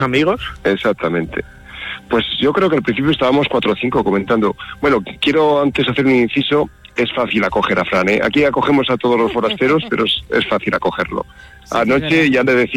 amigos. Exactamente. Pues yo creo que al principio estábamos 4 o 5 comentando. Bueno, quiero antes hacer un inciso. Es fácil acoger a Fran, ¿eh? Aquí acogemos a todos los forasteros, pero es fácil acogerlo. Sí, Anoche ya le decía